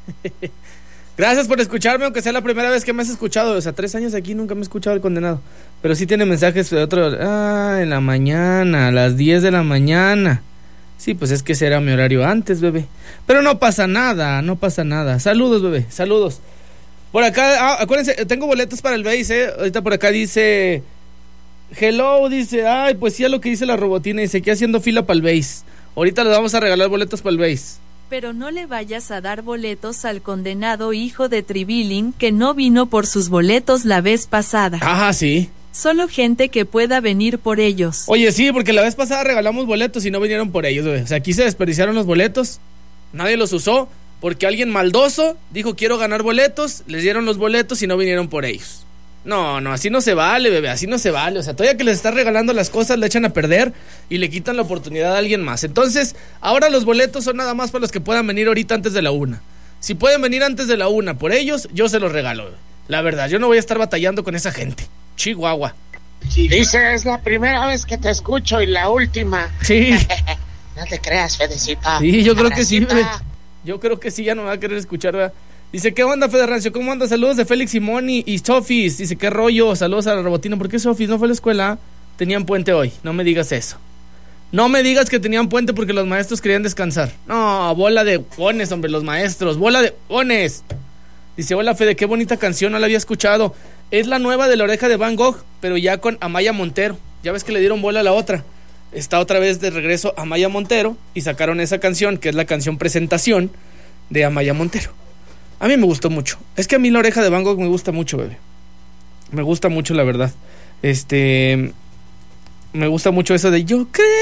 Gracias por escucharme, aunque sea la primera vez que me has escuchado. O sea, 3 años aquí nunca me he escuchado el condenado. Pero sí tiene mensajes de otro. En la mañana, a las 10 de la mañana. Sí, pues es que ese era mi horario antes, bebé. Pero no pasa nada, no pasa nada. Saludos, bebé, saludos. Por acá, acuérdense, tengo boletos para el base, Ahorita por acá dice... Hello, dice, ay, pues sí a lo que dice la robotina. Dice que haciendo fila para el base. Ahorita les vamos a regalar boletos para el base. Pero no le vayas a dar boletos al condenado hijo de Tribilín que no vino por sus boletos la vez pasada. Ajá, sí. Solo gente que pueda venir por ellos. Oye, sí, porque la vez pasada regalamos boletos y no vinieron por ellos, güey. O sea, aquí se desperdiciaron los boletos. Nadie los usó porque alguien maldoso dijo quiero ganar boletos, les dieron los boletos y no vinieron por ellos. No, así no se vale, bebé, así no se vale. O sea, todavía que les estás regalando las cosas, le echan a perder y le quitan la oportunidad a alguien más. Entonces, ahora los boletos son nada más para los que puedan venir ahorita antes de la 1. Si pueden venir antes de la 1 por ellos, yo se los regalo, bebé. La verdad, yo no voy a estar batallando con esa gente. Chihuahua. Dice, es la primera vez que te escucho y la última. Sí. No te creas, Fedecita. Sí, yo creo que sí, bebé. Yo creo que sí, ya no me va a querer escuchar, ¿verdad? Dice, ¿qué onda, Fede Rancio? ¿Cómo anda? Saludos de Félix Simón y Sofis. Dice, ¿qué rollo? Saludos a la robotina. ¿Por qué Sofis no fue a la escuela? Tenían puente hoy. No me digas eso. No me digas que tenían puente porque los maestros querían descansar. No, bola de pones, hombre, los maestros. Bola de pones. Dice, hola, Fede, qué bonita canción, no la había escuchado. Es la nueva de La Oreja de Van Gogh, pero ya con Amaya Montero. Ya ves que le dieron bola a la otra. Está otra vez de regreso Amaya Montero y sacaron esa canción, que es la canción presentación de Amaya Montero. A mí me gustó mucho. Es que a mí La Oreja de Van Gogh me gusta mucho, bebé. Me gusta mucho, la verdad. Me gusta mucho eso de yo creo